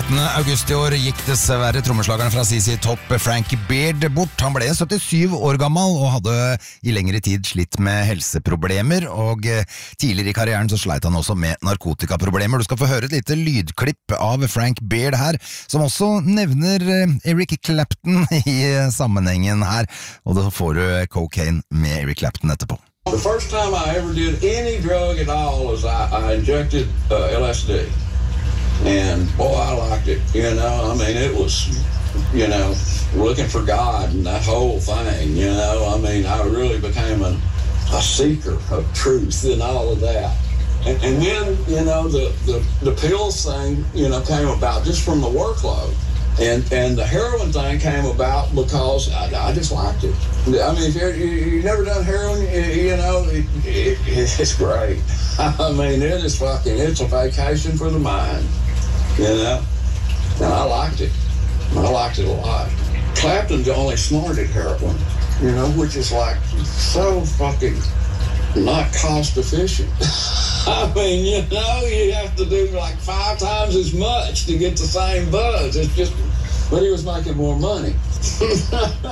august i år gikk dessverre trommeslageren fra CC Top Frank Beard bort. Han ble 77 år gammel og hadde i lengre tid slitt med helseproblemer, og tidligere i karrieren så sleit han også med narkotikaproblemer. Du skal få høre et lite lydklipp av Frank Beard her, som også nevner Eric Clapton i sammenhengen her, og da får du Cocaine med Eric Clapton etterpå. The first time I ever did any drug at all was I injected LSD. And boy, I liked it, you know. I mean, it was, you know, looking for God and that whole thing, you know. I mean, I really became a seeker of truth and all of that. And then, you know, the pills thing, you know, came about just from the workload. And the heroin thing came about because I just liked it. I mean, if you've never done heroin, you know, it's great. I mean, it's a vacation for the mind, you know. And I liked it. I liked it a lot. Clapton only snorted heroin, you know, which is like so fucking not cost efficient. I mean, you know, you have to do like 5 times as much to get the same buzz. It's just, but he was making more money.